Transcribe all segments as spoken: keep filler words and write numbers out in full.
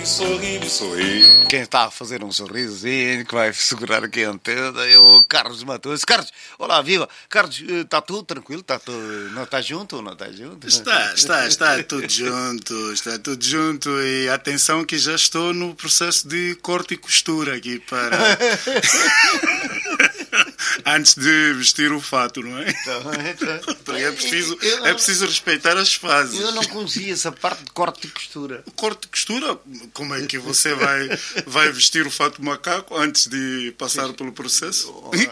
sorrindo, sorrindo. Quem está a fazer um sorrisozinho, que vai segurar aqui a antena, é o Carlos Matoso. Carlos, olá, viva. Carlos, está tudo tranquilo? Está tudo... Não está junto ou não está junto? Está, está, está tudo junto, está tudo junto. E atenção que já estou no processo de corte e costura aqui para... Antes de vestir o fato, não é? Então, então. Porque é preciso, Eu não- é preciso respeitar as fases. Eu não conhecia essa parte de corte e costura. O corte e costura, como é que você vai, vai vestir o fato de macaco antes de passar pelo processo?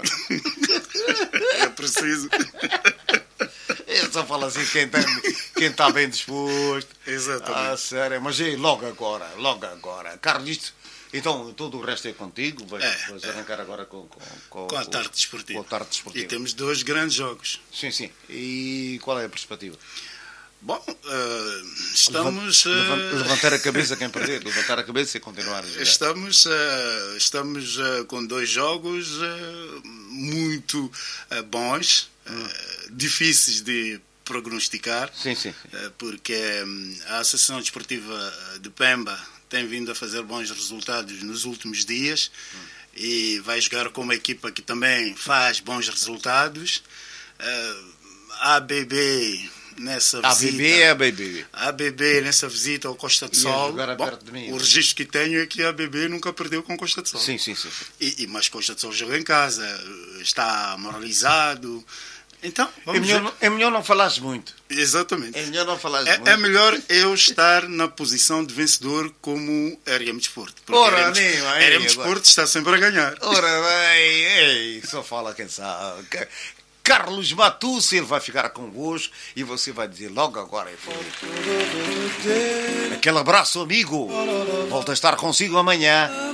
É preciso. Eu só falo assim, quem está quem tá bem disposto. Exatamente. Ah, sério, mas é logo agora, logo agora. Carlos, isto... Então, todo o resto é contigo? Vais, É, vais arrancar agora com, com, com, Com a tarde desportiva. Com a tarde desportiva. E temos dois grandes jogos. Sim, sim. E qual é a perspectiva? Bom, eh, estamos... eh, Levan- Levantar a cabeça quem perder, levantar a cabeça e continuar a jogar. Estamos, eh, estamos eh, com dois jogos eh, muito eh, bons, eh, difíceis de prognosticar, Sim, sim. eh, porque hum, a Associação Desportiva de Pemba tem vindo a fazer bons resultados nos últimos dias e vai jogar com uma equipa que também faz bons resultados. Eh, a ABB nessa A visita... bebê é a bebê. A ABB nessa visita ao Costa de Ia Sol, jogar bom, perto de mim. o registro que tenho é que a ABB nunca perdeu com Costa de Sol. Sim, sim, sim. sim. E, e, mas Costa de Sol joga em casa, está moralizado. Então, É vamos melhor, ver. não- é melhor não falares muito. Exatamente. É melhor não falares É, muito. é melhor eu estar na posição de vencedor como R M Desporto. Porque Ora, R M, nem, Des- aí, R M agora. Desporto está sempre a ganhar. Ora bem, ei, só fala quem sabe. Ca- Carlos Matucci, ele vai ficar convosco e você vai dizer logo agora. É Felipe. Aquele abraço, amigo. Volto a estar consigo amanhã.